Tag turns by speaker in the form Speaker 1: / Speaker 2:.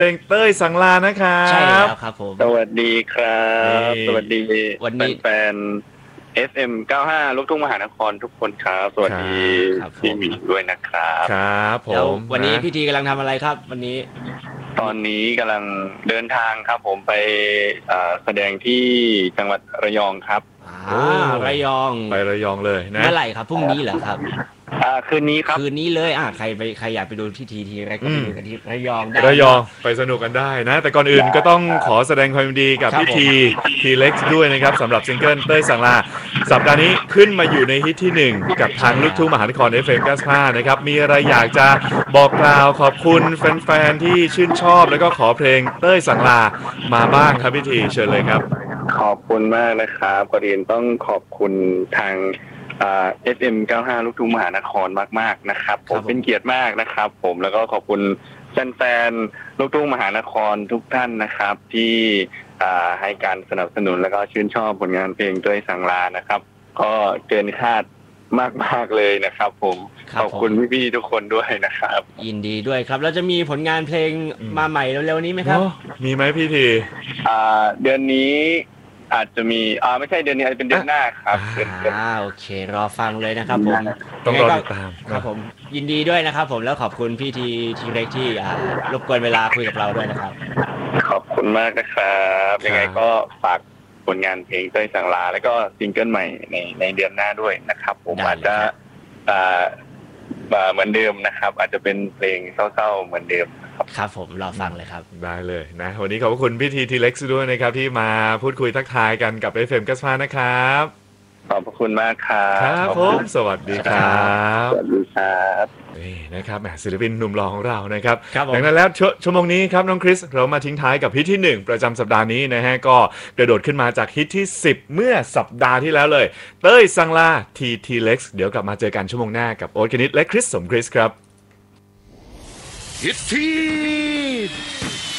Speaker 1: เพลงเต้ยสังลานะครับ
Speaker 2: ใช่แล้วครับผม
Speaker 3: สวัสดีครับสวัสดี
Speaker 2: วันนี้
Speaker 3: แฟน FM 95ลูกทุ่งมหานครทุกคนครับสวัสดีพี่หมีด้วยนะครับ
Speaker 1: ครับผ
Speaker 2: แล้ว
Speaker 1: ม
Speaker 2: วันนี้พี่ทีกำลังทำอะไรครับวันนี้
Speaker 3: ตอนนี้กำลังเดินทางครับผมไปแสดงที่จังหวัดระยองครับ
Speaker 2: ระยอง
Speaker 1: ไประยองเลยนะ
Speaker 2: เมื่อไหร่ครับพรุ่งนี้เหรอครับ
Speaker 3: คืนนี้ครับ
Speaker 2: คืนนี้เลยใครอยากไปดูพี่ทีแรกก็ไปดูกันที่ระยองได้
Speaker 1: ระยองไปสนุกกันได้นะแต่ก่อนอื่นก็ต้องขอแสดงความยินดีกับพี่ทีเล็กซ์ด้วยนะครับสำหรับซิงเกิลเต้ยสังลาสัปดาห์นี้ขึ้นมาอยู่ในฮิตที่1กับทางลูกทุ่งมหานคร FM 95นะครับมีอะไรอยากจะบอกกล่าวขอบคุณแฟนๆที่ชื่นชอบแล้วก็ขอเพลงเต้ยสังลามาบ้างครับพี่ทีเชิญเลยครับ
Speaker 3: ขอบคุณมากนะครับก่อนอื่นต้องขอบคุณทางFM 95ลูกทุ่งมหานครมากๆนะครับผมเป็นเกียรติมากนะครับผมแล้วก็ขอบคุณแฟนๆลูกทุ่งมหานครทุกท่านนะครับที่ให้การสนับสนุนแล้วก็ชื่นชอบผลงานเพลงเต้ยสังลานะครับก็เกินคาดมากๆเลยนะครับผมขอบคุณพี่ๆทุกคนด้วยนะครับ
Speaker 2: ยินดีด้วยครับแล้วจะมีผลงานเพลงมาใหม่เร็วๆนี้ไหมครับ
Speaker 1: มีไหมพี่ที
Speaker 3: เดือนนี้อาจจะมีไม่ใช่เดือนนี้อาจจะเป็นเดือนหน้าครับ
Speaker 2: โอเครอฟังเลยนะครับผม
Speaker 1: ต้องรอติดตาม
Speaker 2: ครับผมยินดีด้วยนะครับผมแล้วขอบคุณพี่ทีเล็กที่รบกวนเวลาคุยกับเราด้วยนะครับ
Speaker 3: ขอบคุณมากนะครับยังไงก็ฝากผลงานเพลงเต้ยสังลาแล้วก็ซิงเกิลใหม่ในเดือนหน้าด้วยนะครับผมอาจจะเหมือนเดิมนะครับอาจจะเป็นเพลงเศร้าๆเหมือนเดิม
Speaker 2: ครับผมรอฟังเลยครับ
Speaker 1: ได้เลยนะวันนี้ขอบคุณพี่ทีเล็กซ์ด้วยนะครับที่มาพูดคุยทักทายกันกับ FM 95นะครับ
Speaker 3: ขอบคุณมากครับ
Speaker 1: ครับผมสวัสดีครับ
Speaker 3: สวัสดีครับ
Speaker 1: นี่นะครับศิลปินหนุ่มหล่อของเรานะครับดังนั้นแล้วชั่วโมงนี้ครับน้องคริสเรามาทิ้งท้ายกับฮิตที่1ประจำสัปดาห์นี้นะฮะก็กระโดดขึ้นมาจากฮิตที่10เมื่อสัปดาห์ที่แล้วเลยเต้ยสังลาทีเล็กซ์เดี๋ยวกลับมาเจอกันชั่วโมงหน้ากับโอ๊ตคณิตและคริสสมคริสครับ
Speaker 4: ฮิตที่